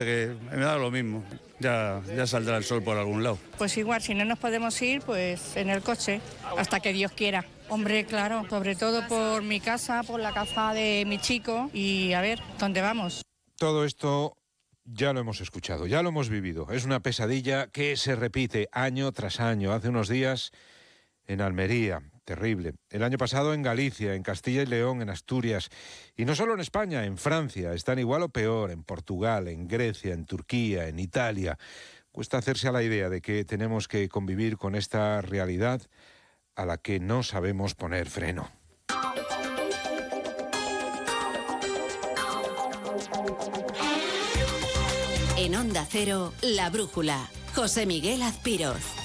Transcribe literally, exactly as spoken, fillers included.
Que me da lo mismo, ya, ya saldrá el sol por algún lado. Pues igual, si no nos podemos ir, pues en el coche, hasta que Dios quiera. Hombre, claro, sobre todo por mi casa, por la casa de mi chico y a ver, ¿dónde vamos? Todo esto ya lo hemos escuchado, ya lo hemos vivido. Es una pesadilla que se repite año tras año. Hace unos días en Almería, terrible. El año pasado en Galicia, en Castilla y León, en Asturias. Y no solo en España, en Francia. Están igual o peor, en Portugal, en Grecia, en Turquía, en Italia. Cuesta hacerse a la idea de que tenemos que convivir con esta realidad a la que no sabemos poner freno. En Onda Cero, La Brújula. José Miguel Azpiroz.